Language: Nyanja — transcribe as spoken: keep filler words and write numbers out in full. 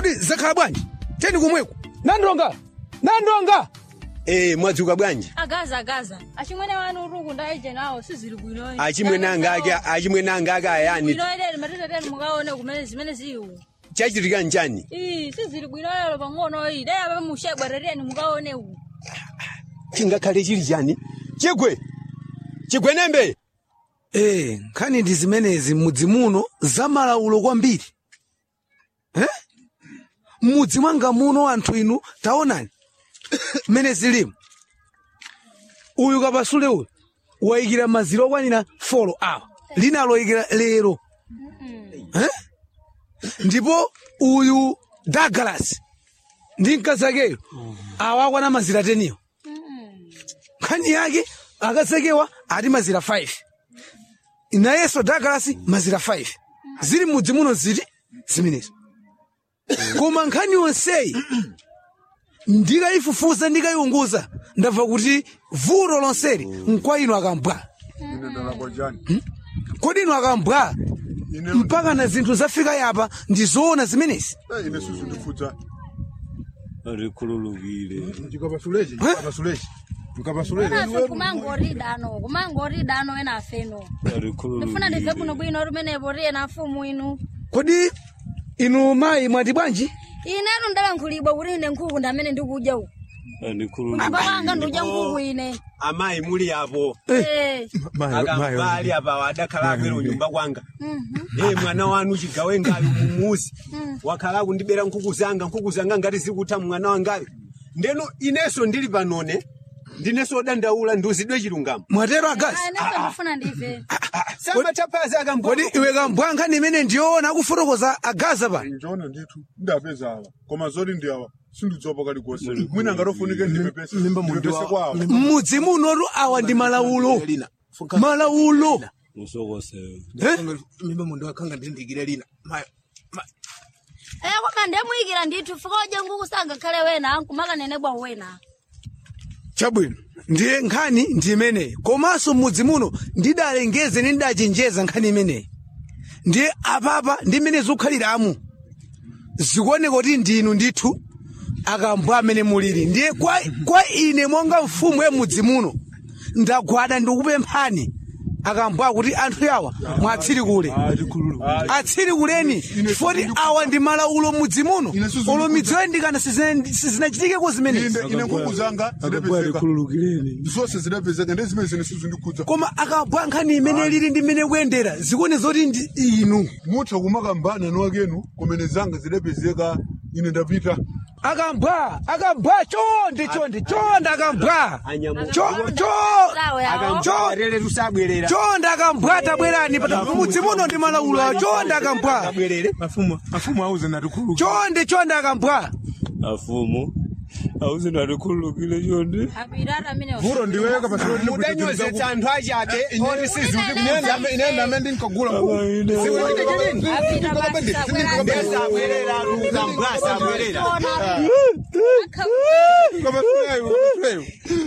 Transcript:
kodi zakhala bwanji teni kumweko nandonga nandonga Eh mwadzuka bwanji agaza agaza achimwene wanu ruku ndaije nawo sizili bwino achimwene angaka achimwene angaka ayani bwino ile matete tenu mukaone kumene zimene ziwu chachitika njani eh sizili bwino lero pang'ono iyi dai apa mushegwerereni mukaone uwu chingakhale chili chani chigwe chigwe nembe eh nkhani ndi zimenezi mudzi muno zamalaulo kwambiri eh mudzi mwanga muno anthu inu taonani mene zilimu uyu kapasule uyu waikira maziro okwanira folo awa lina loikira lero eh ndipo uyu Douglas ndi mkazakeyo awakwana mazira teniyo nkhani yake akazakewa ati mazira five inayeso Douglas mazira five zili mudzi muno ziti zimenezo koma nkhani yonseyi ndikayifufuza ndikayiunguza ndabva kuti vuto lonseli nkwa inu akambwa hmm? Kodi inu akambwa mpaka na zinthu zafika yapa ndizoona zimenezi ine susu ndifuta arikululukire ndikapasuleje ndikapasuleje ndikapasuleje nafe kumangorida ano kumangorida ano ena afeno arikululukire ndifuna ndive kuno bwino rumene boriye na mfumu inu kodi inu mayi mwati bwanji inetu ndalankhulibwa kuti ine nkhuku ndamene ndikudya uku nyumba wanga ndudya nkhuku ine amayi muli apo eh akambali apa adakhala akwero nyumba kwanga eh mwana wanu chigawe ngayo mumuzi wakhala kundibera nkhuku zanga nkhuku zanga ngati zikuta mwana wangayo ndeno ineso ndili panone ndineso dandaula nduzidwe chilungamo mwatero agazi ineso ndifuna ndive samba chapaza akambwa kodi iwe kambwa nkhani imene ndiyoona akufotokoza agaza pa njona ndithu ndapeza awa koma zoti ndi awa sindidzopa kali konse mwina ngatofunike ndipepese ndipepese kwawo mudzi munotu awa ndi malaulo malaulo musokose mimba mundu akanga ndindikire lina mayo eh koma ndemuyikira ndithu fikoje nkhuku sanga khale wena ankumaka nene bwa wena chabwino ndiye nkhani ndi imeneyi komanso mudzi muno ndidalengeze ndi ndachenjeza nkhani imeneyi ndiye apapa ndi imene zikukhaliramu zikuoneka kuti ndinu ndithu akambwa amene muliri ndiye kwa, kwa ine monga mfumu ya mudzi muno ndagwada ndikupemphani akambwa kuti anthu yawa mwatsiri kule atsiri kuleni foti awa ndi malaulo mudzi muno olo midziyo ndikana sizinachitike ko zimenezi ine nkhuku zanga zidapezeka zonse zidapezeka ndi zimene zine susu ndikudza koma akambwa nkhani imene lili ndi imene kuyendera zikuone zoti ndi inu mutha kumakambana nwakenu kumene zanga zidapezeka ine ndapita akambwa akambwa chonde chonde chonde akambwa chonde akambwa tusabwerera chonde akambwa tabwerani mudzi muno ndi malaulo chonde akambwa mafumu mafumu auze natukulu chonde chonde akambwa afumu auze natukulu chonde apirata amene vuro ndiweka pasoro mudanyozetsa anthu achabe oti sizuti inenda inenda amene ndinkagula siwoneke chilini apita basi ndesabwerera lukambwa sabwerera kama tunayo tunayo